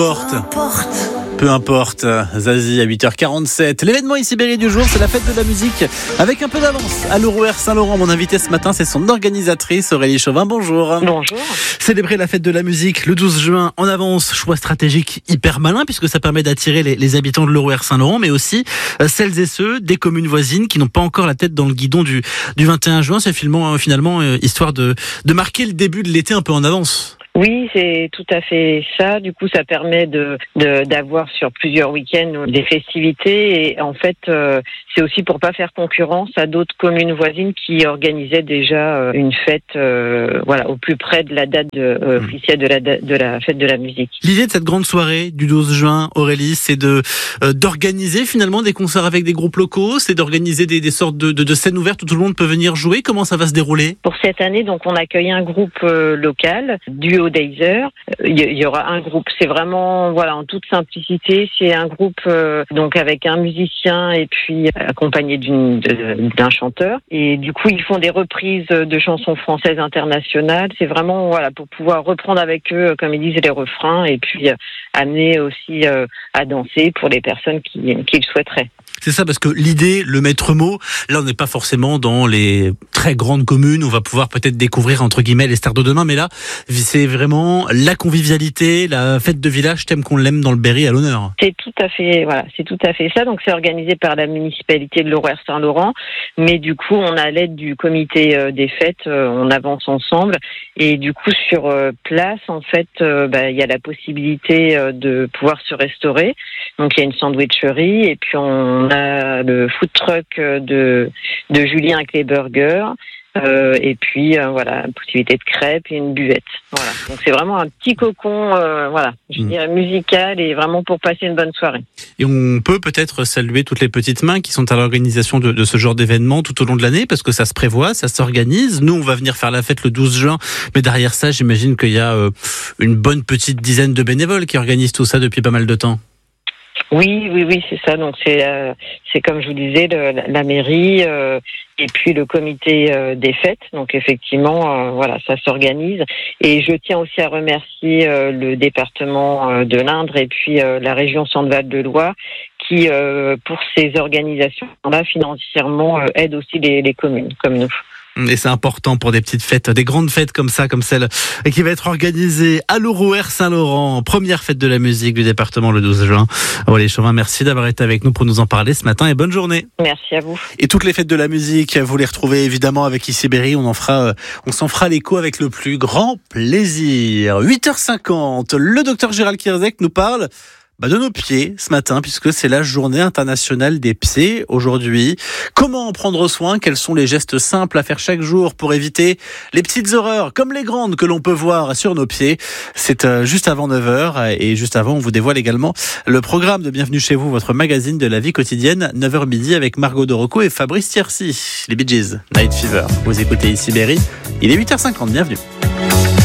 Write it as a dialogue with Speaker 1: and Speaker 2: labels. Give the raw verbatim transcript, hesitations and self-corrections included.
Speaker 1: Peu importe. Peu importe, Zazie à huit heures quarante-sept. L'événement ici Berry du jour, c'est la fête de la musique avec un peu d'avance. À l'Oroer Saint-Laurent, mon invité ce matin, c'est son organisatrice Aurélie Chauvin. Bonjour.
Speaker 2: Bonjour.
Speaker 1: Célébrer la fête de la musique le douze juin en avance, choix stratégique hyper malin puisque ça permet d'attirer les, les habitants de l'Oroer Saint-Laurent, mais aussi euh, celles et ceux des communes voisines qui n'ont pas encore la tête dans le guidon du, du vingt et un juin. C'est finalement, euh, finalement euh, histoire de, de marquer le début de l'été un peu en avance.
Speaker 2: Oui, c'est tout à fait ça. Du coup, ça permet de, de d'avoir sur plusieurs week-ends des festivités. Et en fait, euh, c'est aussi pour pas faire concurrence à d'autres communes voisines qui organisaient déjà euh, une fête, euh, voilà, au plus près de la date de, euh, mmh. officielle de la de la fête de la musique.
Speaker 1: L'idée de cette grande soirée du douze juin, Aurélie, c'est de euh, d'organiser finalement des concerts avec des groupes locaux, c'est d'organiser des, des sortes de, de, de scènes ouvertes où tout le monde peut venir jouer. Comment ça va se dérouler?
Speaker 2: Pour cette année, donc, on accueille un groupe euh, local, Duo Deiser. Il y aura un groupe, c'est vraiment, voilà, en toute simplicité, c'est un groupe euh, donc avec un musicien et puis accompagné d'une, de, d'un chanteur. Et du coup, ils font des reprises de chansons françaises internationales. C'est vraiment, voilà, pour pouvoir reprendre avec eux, comme ils disent, les refrains et puis euh, amener aussi euh, à danser pour les personnes qui, qui le souhaiteraient.
Speaker 1: C'est ça, parce que l'idée, le maître mot, là on n'est pas forcément dans les très grandes communes, on va pouvoir peut-être découvrir entre guillemets les stars de demain, mais là c'est vraiment la convivialité, la fête de village, thème qu'on l'aime dans le Berry à l'honneur.
Speaker 2: C'est tout à fait, voilà, c'est tout à fait ça. Donc c'est organisé par la municipalité de l'Oroer Saint-Laurent, mais du coup on a l'aide du comité euh, des fêtes, euh, on avance ensemble et du coup sur euh, place en fait, euh, bah, il y a la possibilité euh, de pouvoir se restaurer. Donc il y a une sandwicherie et puis on a le food truck de de Julien avec les burgers euh, et puis euh, voilà, une possibilité de crêpes et une buvette. Voilà. Donc c'est vraiment un petit cocon euh, voilà, je dirais musical et vraiment pour passer une bonne soirée.
Speaker 1: Et on peut peut-être saluer toutes les petites mains qui sont à l'organisation de, de ce genre d'événement tout au long de l'année parce que ça se prévoit, ça s'organise. Nous on va venir faire la fête le douze juin, mais derrière ça, j'imagine qu'il y a euh, une bonne petite dizaine de bénévoles qui organisent tout ça depuis pas mal de temps.
Speaker 2: Oui, oui, oui, c'est ça. Donc c'est, euh, c'est comme je vous disais, le, la, la mairie euh, et puis le comité euh, des fêtes. Donc effectivement, euh, voilà, ça s'organise. Et je tiens aussi à remercier euh, le département euh, de l'Indre et puis euh, la région Centre-Val de Loire qui, euh, pour ces organisations-là, financièrement, euh, aident aussi les, les communes comme nous.
Speaker 1: Et c'est important pour des petites fêtes, des grandes fêtes comme ça, comme celle qui va être organisée à l'Oroer Saint-Laurent, première fête de la musique du département le douze juin. Aurélie Chauvin, merci d'avoir été avec nous pour nous en parler ce matin et bonne journée.
Speaker 2: Merci à vous.
Speaker 1: Et toutes les fêtes de la musique, vous les retrouvez évidemment avec Ici Berry, on en fera, on s'en fera l'écho avec le plus grand plaisir. huit heures cinquante, le docteur Gérald Kierzek nous parle Bah de nos pieds ce matin, puisque c'est la journée internationale des pieds aujourd'hui. Comment en prendre soin? Quels sont les gestes simples à faire chaque jour pour éviter les petites horreurs, comme les grandes que l'on peut voir sur nos pieds? C'est euh, juste avant neuf heures, et juste avant, on vous dévoile également le programme de Bienvenue chez vous, votre magazine de la vie quotidienne, neuf heures midi, avec Margot Dorocco et Fabrice Thiercy. Les Bee Gees, Night Fever. Vous écoutez Ici Berry, il est huit heures cinquante, bienvenue.